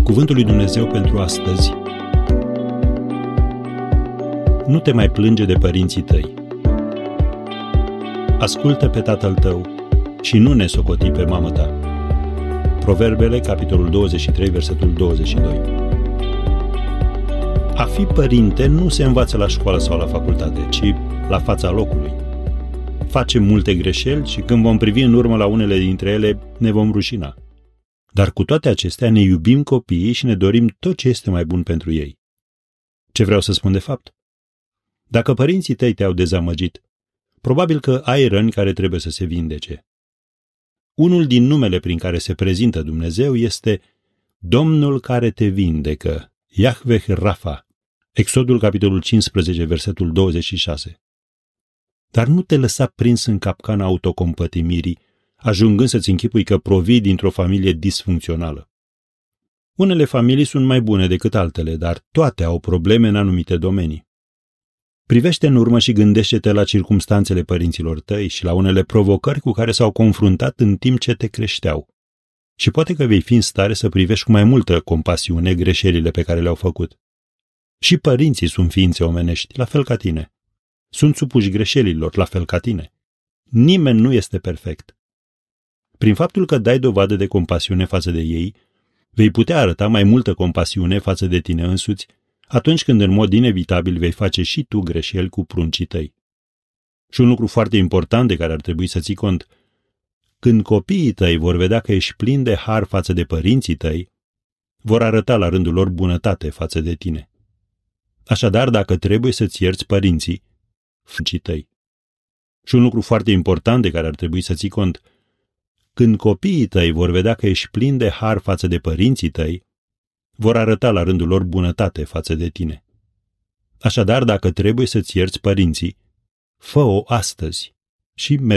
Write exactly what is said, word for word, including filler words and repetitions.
Cuvântul lui Dumnezeu pentru astăzi. Nu te mai plânge de părinții tăi. Ascultă pe tatăl tău și nu ne socoti pe mamă ta. Proverbele, capitolul douăzeci și trei, versetul douăzeci și doi. A fi părinte nu se învață la școală sau la facultate, ci la fața locului. Facem multe greșeli și când vom privi în urmă la unele dintre ele, ne vom rușina. Dar cu toate acestea ne iubim copiii și ne dorim tot ce este mai bun pentru ei. Ce vreau să spun de fapt? Dacă părinții tăi te-au dezamăgit, probabil că ai răni care trebuie să se vindece. Unul din numele prin care se prezintă Dumnezeu este Domnul care te vindecă, Yahveh Rafa, Exodul capitolul cincisprezece, versetul douăzeci și șase. Dar nu te lăsa prins în capcana autocompătimirii, ajungând să-ți închipui că provii dintr-o familie disfuncțională. Unele familii sunt mai bune decât altele, dar toate au probleme în anumite domenii. Privește în urmă și gândește-te la circumstanțele părinților tăi și la unele provocări cu care s-au confruntat în timp ce te creșteau. Și poate că vei fi în stare să privești cu mai multă compasiune greșelile pe care le-au făcut. Și părinții sunt ființe omenești, la fel ca tine. Sunt supuși greșelilor, la fel ca tine. Nimeni nu este perfect. Prin faptul că dai dovadă de compasiune față de ei, vei putea arăta mai multă compasiune față de tine însuți atunci când în mod inevitabil vei face și tu greșeli cu pruncii tăi. Și un lucru foarte important de care ar trebui să ții cont: când copiii tăi vor vedea că ești plin de har față de părinții tăi, vor arăta la rândul lor bunătate față de tine. Așadar, dacă trebuie să-ți ierți părinții, pruncii tăi. Și un lucru foarte important de care ar trebui să ții cont: când copiii tăi vor vedea că ești plin de har față de părinții tăi, vor arăta la rândul lor bunătate față de tine. Așadar, dacă trebuie să-ți ierți părinții, fă-o astăzi și mergi